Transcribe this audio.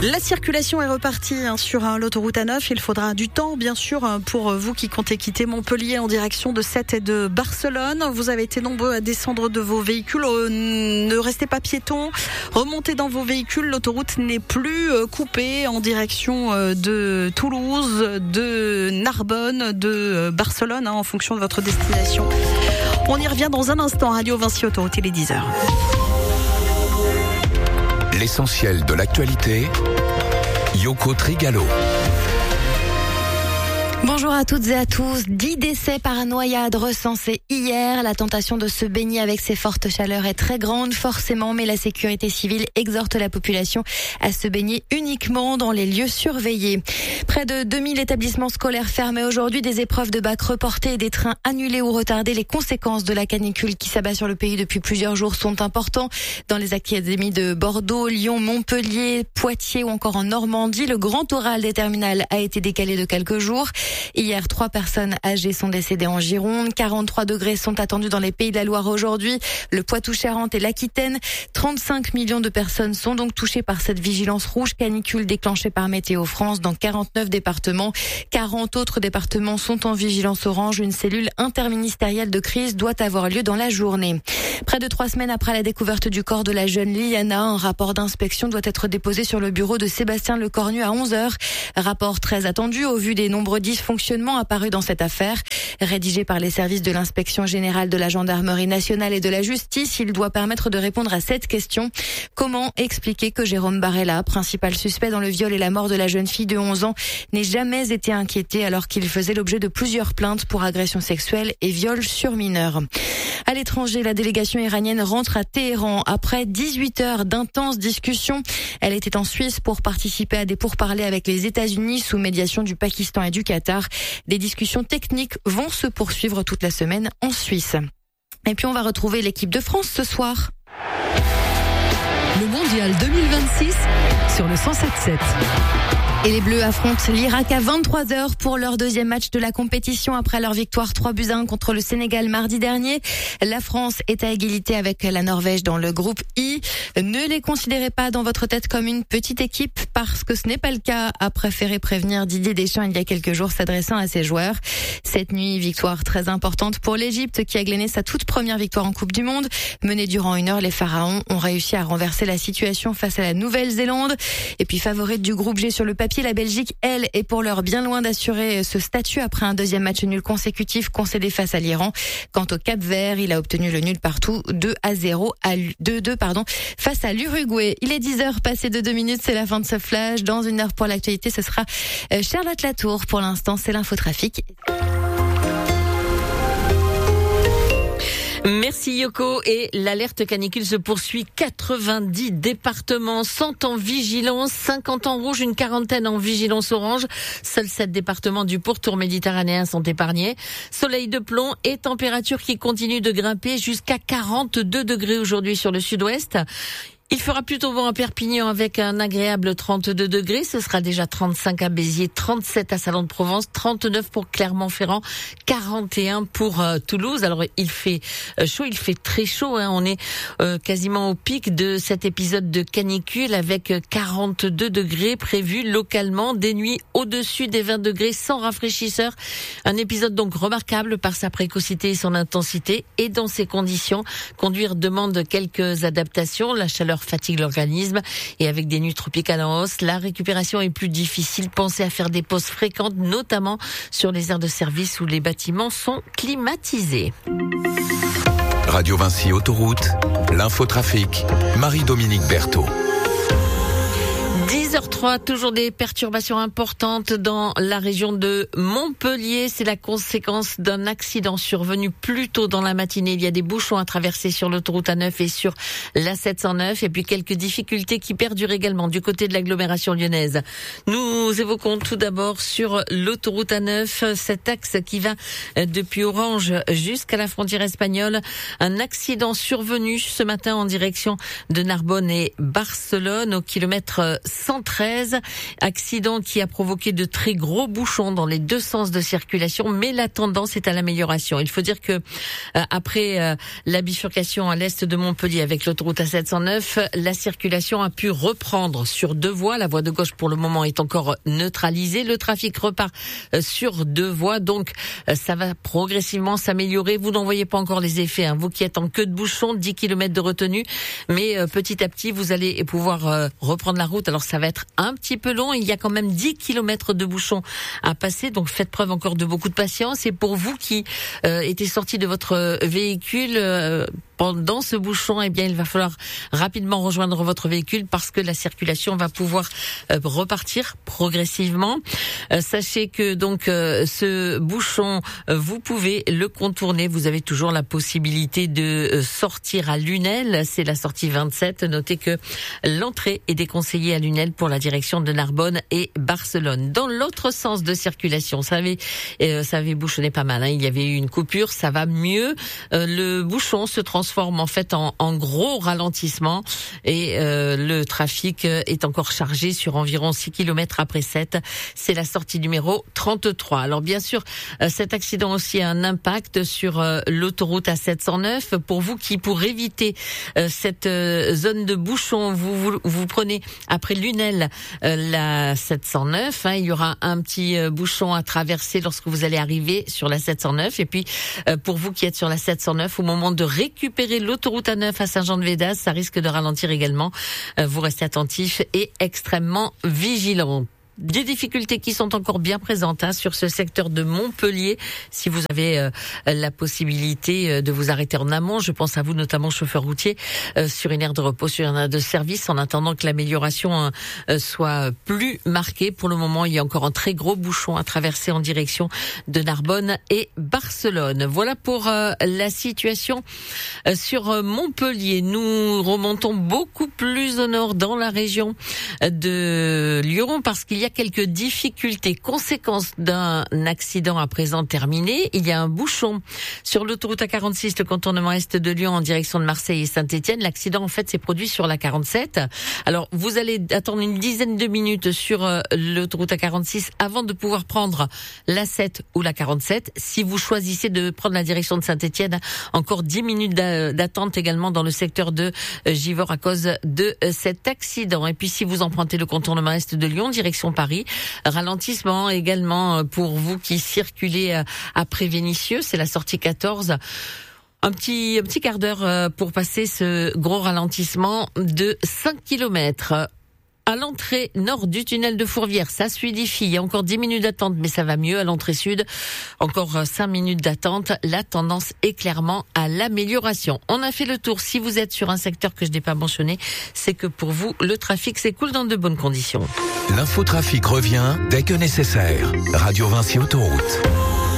La circulation est repartie sur l'autoroute A9. Il faudra du temps, bien sûr, pour vous qui comptez quitter Montpellier en direction de Sète et de Barcelone. Vous avez été nombreux à descendre de vos véhicules. Ne restez pas piétons. Remontez dans vos véhicules. L'autoroute n'est plus coupée en direction de Toulouse, de Narbonne, de Barcelone, en fonction de votre destination. On y revient dans un instant. Radio Vinci Autoroute, il est 10h. L'essentiel de l'actualité, Yoko Trigalo. Bonjour à toutes et à tous. 10 décès par noyade recensés hier. La tentation de se baigner avec ces fortes chaleurs est très grande, forcément, mais la sécurité civile exhorte la population à se baigner uniquement dans les lieux surveillés. Près de 2000 établissements scolaires fermés aujourd'hui, des épreuves de bac reportées et des trains annulés ou retardés. Les conséquences de la canicule qui s'abat sur le pays depuis plusieurs jours sont importantes. Dans les académies de Bordeaux, Lyon, Montpellier, Poitiers ou encore en Normandie, le grand oral des terminales a été décalé de quelques jours. Hier, 3 personnes âgées sont décédées en Gironde. 43 degrés sont attendus dans les Pays de la Loire aujourd'hui. Le Poitou-Charentes et l'Aquitaine. 35 millions de personnes sont donc touchées par cette vigilance rouge canicule déclenchée par Météo France dans 49 départements. 40 autres départements sont en vigilance orange. Une cellule interministérielle de crise doit avoir lieu dans la journée. Près de 3 semaines après la découverte du corps de la jeune Liana, un rapport d'inspection doit être déposé sur le bureau de Sébastien Lecornu à 11h. Rapport très attendu au vu des nombreux dysfonctionnements apparus dans cette affaire. Rédigé par les services de l'inspection générale de la gendarmerie nationale et de la justice, il doit permettre de répondre à cette question. Comment expliquer que Jérôme Barella, principal suspect dans le viol et la mort de la jeune fille de 11 ans, n'ait jamais été inquiété alors qu'il faisait l'objet de plusieurs plaintes pour agression sexuelle et viol sur mineurs? À l'étranger, la délégation iranienne rentre à Téhéran après 18 heures d'intenses discussions. Elle était en Suisse pour participer à des pourparlers avec les États-Unis sous médiation du Pakistan et du Qatar. Des discussions techniques vont se poursuivre toute la semaine en Suisse. Et puis on va retrouver l'équipe de France ce soir. Le Mondial 2026 sur le 107.7. Et les Bleus affrontent l'Irak à 23h pour leur deuxième match de la compétition après leur victoire 3-1 contre le Sénégal mardi dernier. La France est à égalité avec la Norvège dans le groupe I. Ne les considérez pas dans votre tête comme une petite équipe parce que ce n'est pas le cas, a préféré prévenir Didier Deschamps il y a quelques jours s'adressant à ses joueurs. Cette nuit, victoire très importante pour l'Égypte qui a gagné sa toute première victoire en Coupe du Monde. Menés durant 1 heure, les Pharaons ont réussi à renverser la situation face à la Nouvelle-Zélande. Et puis favorite du groupe G sur le papier, la Belgique, elle, est pour l'heure bien loin d'assurer ce statut après un deuxième match nul consécutif concédé face à l'Iran. Quant au Cap-Vert, il a obtenu le nul partout 2-2 face à l'Uruguay. Il est 10h passé de 2 minutes, c'est la fin de ce flash. Dans 1 heure pour l'actualité, ce sera Charlotte Latour. Pour l'instant, c'est l'infotrafic. Merci Yoko. Et l'alerte canicule se poursuit. 90 départements sont en vigilance, 50 en rouge, une quarantaine en vigilance orange. Seuls 7 départements du pourtour méditerranéen sont épargnés. Soleil de plomb et température qui continue de grimper jusqu'à 42 degrés aujourd'hui sur le sud-ouest. Il fera plutôt bon à Perpignan avec un agréable 32 degrés. Ce sera déjà 35 à Béziers, 37 à Salon de Provence, 39 pour Clermont-Ferrand, 41 pour Toulouse. Alors il fait chaud, il fait très chaud. On est quasiment au pic de cet épisode de canicule avec 42 degrés prévus localement. Des nuits au-dessus des 20 degrés sans rafraîchisseur. Un épisode donc remarquable par sa précocité et son intensité. Et dans ces conditions, conduire demande quelques adaptations. La chaleur fatigue l'organisme et avec des nuits tropicales en hausse, la récupération est plus difficile. Pensez à faire des pauses fréquentes, notamment sur les aires de service où les bâtiments sont climatisés. Radio Vinci Autoroute, l'infotrafic, Marie-Dominique Berthaud. 10h03, toujours des perturbations importantes dans la région de Montpellier. C'est la conséquence d'un accident survenu plus tôt dans la matinée. Il y a des bouchons à traverser sur l'autoroute A9 et sur la 709. Et puis quelques difficultés qui perdurent également du côté de l'agglomération lyonnaise. Nous évoquons tout d'abord sur l'autoroute A9, cet axe qui va depuis Orange jusqu'à la frontière espagnole. Un accident survenu ce matin en direction de Narbonne et Barcelone au kilomètre 113. Accident qui a provoqué de très gros bouchons dans les deux sens de circulation, mais la tendance est à l'amélioration. Il faut dire que après la bifurcation à l'est de Montpellier avec l'autoroute A709, la circulation a pu reprendre sur deux voies. La voie de gauche pour le moment est encore neutralisée. Le trafic repart sur deux voies, donc ça va progressivement s'améliorer. Vous n'en voyez pas encore les effets, vous qui êtes en queue de bouchon, 10 km de retenue, mais petit à petit vous allez pouvoir reprendre la route. Alors ça va être un petit peu long, il y a quand même 10 km de bouchons à passer, donc faites preuve encore de beaucoup de patience. Et pour vous qui étiez sortis de votre véhicule pendant ce bouchon, eh bien, il va falloir rapidement rejoindre votre véhicule parce que la circulation va pouvoir repartir progressivement. Sachez que donc ce bouchon, vous pouvez le contourner. Vous avez toujours la possibilité de sortir à Lunel. C'est la sortie 27. Notez que l'entrée est déconseillée à Lunel pour la direction de Narbonne et Barcelone. Dans l'autre sens de circulation, ça avait bouchonné pas mal. Il y avait eu une coupure, ça va mieux. Le bouchon se transforme en fait en gros ralentissement et le trafic est encore chargé sur environ 6 km après 7. C'est la sortie numéro 33. Alors bien sûr, cet accident aussi a un impact sur l'autoroute A709. Pour vous qui, pour éviter cette zone de bouchon, vous prenez après Lunel la 709. Il y aura un petit bouchon à traverser lorsque vous allez arriver sur la 709. Et puis pour vous qui êtes sur la 709, au moment de récupérer l'autoroute A9 à Saint-Jean-de-Védas, ça risque de ralentir également. Vous restez attentifs et extrêmement vigilants. Des difficultés qui sont encore bien présentes sur ce secteur de Montpellier. Si vous avez la possibilité de vous arrêter en amont, je pense à vous notamment chauffeur routier, sur une aire de repos, sur une aire de service, en attendant que l'amélioration soit plus marquée. Pour le moment, il y a encore un très gros bouchon à traverser en direction de Narbonne et Barcelone. Voilà pour la situation sur Montpellier. Nous remontons beaucoup plus au nord dans la région de Lyon parce qu'il y a quelques difficultés, conséquences d'un accident à présent terminé. Il y a un bouchon sur l'autoroute A46, le contournement est de Lyon en direction de Marseille et Saint-Étienne. L'accident en fait s'est produit sur la 47. Alors vous allez attendre une dizaine de minutes sur l'autoroute A46 avant de pouvoir prendre la 7 ou la 47. Si vous choisissez de prendre la direction de Saint-Étienne, encore 10 minutes d'attente également dans le secteur de Givors à cause de cet accident. Et puis si vous empruntez le contournement est de Lyon, direction Paris, ralentissement également pour vous qui circulez après Vénissieux, c'est la sortie 14. Un petit quart d'heure pour passer ce gros ralentissement de 5 km. À l'entrée nord du tunnel de Fourvière, ça se fluidifie. Il y a encore 10 minutes d'attente, mais ça va mieux. À l'entrée sud, encore 5 minutes d'attente. La tendance est clairement à l'amélioration. On a fait le tour. Si vous êtes sur un secteur que je n'ai pas mentionné, c'est que pour vous, le trafic s'écoule dans de bonnes conditions. L'infotrafic revient dès que nécessaire. Radio Vinci Autoroute.